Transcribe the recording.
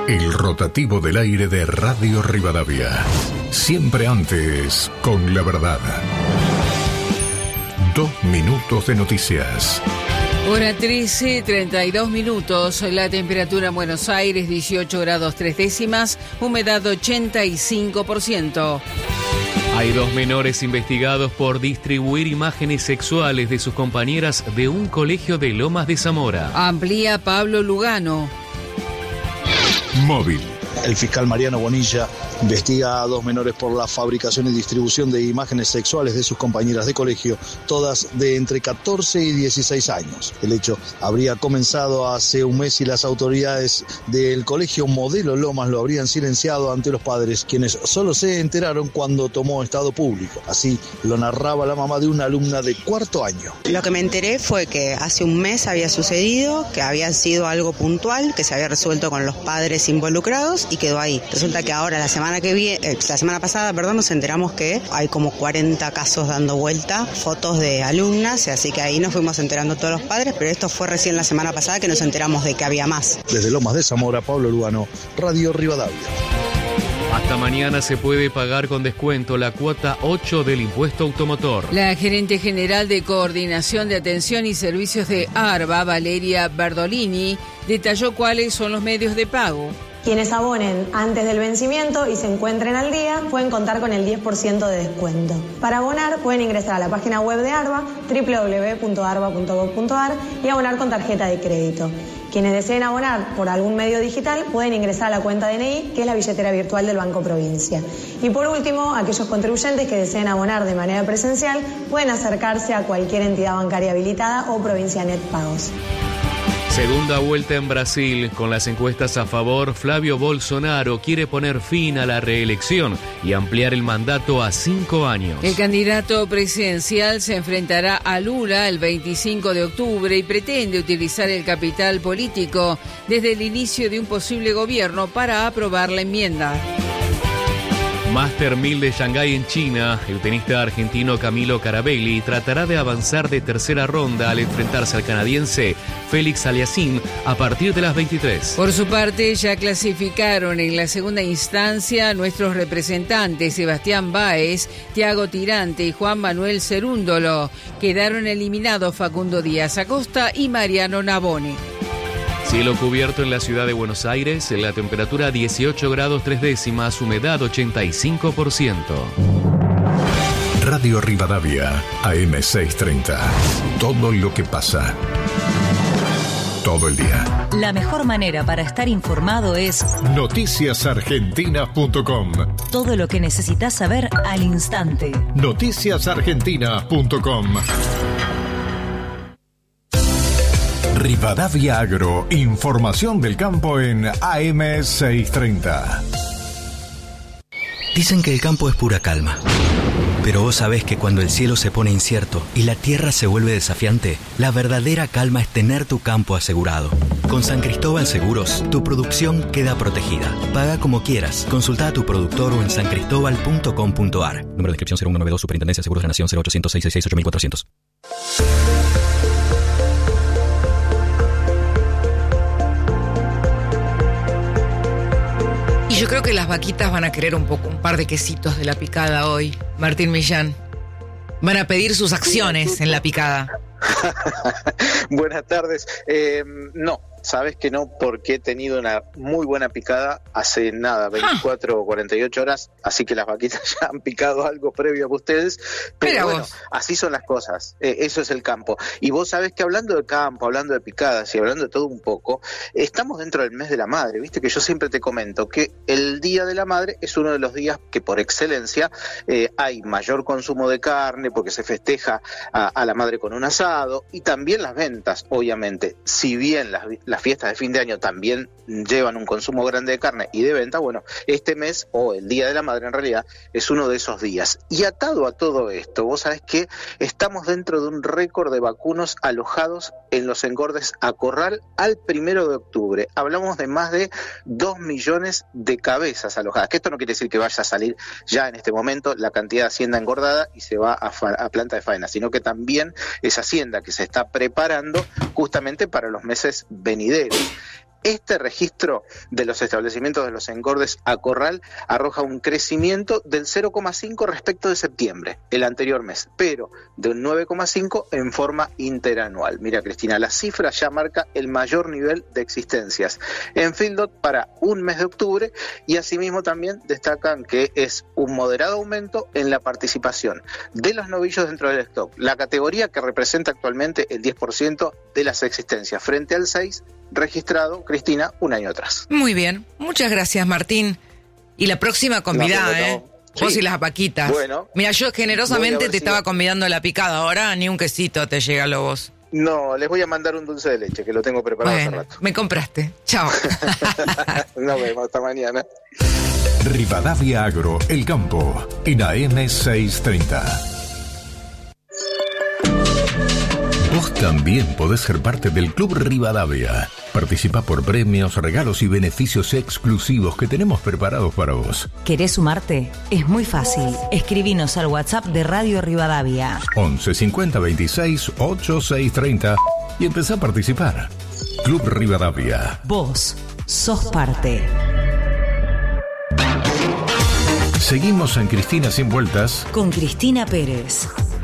El rotativo del aire de Radio Rivadavia. Siempre antes, con la verdad. 2 minutos de noticias. Hora 13, 32 minutos. La temperatura en Buenos Aires, 18 grados 3 décimas. Humedad 85%. Hay 2 menores investigados por distribuir imágenes sexuales de sus compañeras de un colegio de Lomas de Zamora. Amplía Pablo Lugano. Móvil. El fiscal Mariano Bonilla investiga a 2 menores por la fabricación y distribución de imágenes sexuales de sus compañeras de colegio, todas de entre 14 y 16 años. El hecho habría comenzado hace un mes y las autoridades del colegio Modelo Lomas lo habrían silenciado ante los padres, quienes solo se enteraron cuando tomó estado público. Así lo narraba la mamá de una alumna de 4º año. Lo que me enteré fue que hace un mes había sucedido, que había sido algo puntual, que se había resuelto con los padres involucrados y quedó ahí. Resulta que ahora, la semana pasada, nos enteramos que hay como 40 casos dando vuelta, fotos de alumnas, así que ahí nos fuimos enterando todos los padres, pero esto fue recién la semana pasada que nos enteramos de que había más. Desde Lomas de Zamora, Pablo Lugano, Radio Rivadavia. Hasta mañana se puede pagar con descuento la cuota 8 del impuesto automotor. La gerente general de Coordinación de Atención y Servicios de ARBA, Valeria Berdolini, detalló cuáles son los medios de pago. Quienes abonen antes del vencimiento y se encuentren al día pueden contar con el 10% de descuento. Para abonar pueden ingresar a la página web de ARBA, www.arba.gov.ar, y abonar con tarjeta de crédito. Quienes deseen abonar por algún medio digital pueden ingresar a la cuenta DNI, que es la billetera virtual del Banco Provincia. Y por último, aquellos contribuyentes que deseen abonar de manera presencial pueden acercarse a cualquier entidad bancaria habilitada o Provincia Net Pagos. Segunda vuelta en Brasil. Con las encuestas a favor, Flavio Bolsonaro quiere poner fin a la reelección y ampliar el mandato a 5 años. El candidato presidencial se enfrentará a Lula el 25 de octubre y pretende utilizar el capital político desde el inicio de un posible gobierno para aprobar la enmienda. Master 1000 de Shanghái en China, el tenista argentino Camilo Carabelli tratará de avanzar de tercera ronda al enfrentarse al canadiense Félix Aliassime a partir de las 23. Por su parte, ya clasificaron en la segunda instancia nuestros representantes Sebastián Báez, Thiago Tirante y Juan Manuel Cerúndolo. Quedaron eliminados Facundo Díaz Acosta y Mariano Navone. Cielo cubierto en la ciudad de Buenos Aires, la temperatura 18 grados 3 décimas, humedad 85%. Radio Rivadavia, AM630. Todo lo que pasa. Todo el día. La mejor manera para estar informado es noticiasargentinas.com. Todo lo que necesitas saber al instante. Noticiasargentinas.com. Rivadavia Agro, información del campo en AM630. Dicen que el campo es pura calma. Pero vos sabés que cuando el cielo se pone incierto y la tierra se vuelve desafiante, la verdadera calma es tener tu campo asegurado. Con San Cristóbal Seguros, tu producción queda protegida. Paga como quieras. Consulta a tu productor o en sancristobal.com.ar. Número de inscripción 0192, Superintendencia de Seguros de la Nación 0800 666 8400. Y yo creo que las vaquitas van a querer un par de quesitos de la picada hoy, Martín Millán. Van a pedir sus acciones en la picada. Buenas tardes. No, sabes que no, porque he tenido una muy buena picada hace nada, 24 o 48 horas, así que las vaquitas ya han picado algo previo a ustedes, pero bueno, así son las cosas, eso es el campo. Y vos sabés que hablando de campo, hablando de picadas y hablando de todo un poco, estamos dentro del mes de la madre, viste que yo siempre te comento que el Día de la Madre es uno de los días que por excelencia hay mayor consumo de carne, porque se festeja a la madre con un asado, y también las ventas, obviamente, si bien las fiestas de fin de año también llevan un consumo grande de carne y de venta, bueno, este mes, o el Día de la Madre en realidad, es uno de esos días. Y atado a todo esto, vos sabés que estamos dentro de un récord de vacunos alojados en los engordes a corral al 1 de octubre. Hablamos de más de 2 millones de cabezas alojadas, que esto no quiere decir que vaya a salir ya en este momento la cantidad de hacienda engordada y se va a planta de faena, sino que también es hacienda que se está preparando justamente para los meses venideros. Este registro de los establecimientos de los engordes a corral arroja un crecimiento del 0,5 respecto de septiembre, el anterior mes, pero de un 9,5 en forma interanual. Mira, Cristina, la cifra ya marca el mayor nivel de existencias en Fieldot para un mes de octubre, y asimismo también destacan que es un moderado aumento en la participación de los novillos dentro del stock, la categoría que representa actualmente el 10% de las existencias, frente al 6% registrado, Cristina, un año atrás. Muy bien, muchas gracias, Martín. Y la próxima convidada, vos y las vaquitas. Bueno. Mira, yo generosamente te estaba convidando a la picada, ahora ni un quesito te llega a vos. No, les voy a mandar un dulce de leche, que lo tengo preparado hace rato. Me compraste. Chao. Nos vemos, hasta mañana. Rivadavia Agro, El Campo, en AM 630. Vos también podés ser parte del Club Rivadavia. Participa por premios, regalos y beneficios exclusivos que tenemos preparados para vos. ¿Querés sumarte? Es muy fácil. Escribinos al WhatsApp de Radio Rivadavia. 11 50 26 8630 y empezá a participar. Club Rivadavia. Vos sos parte. Seguimos en Cristina Sin Vueltas con Cristina Pérez.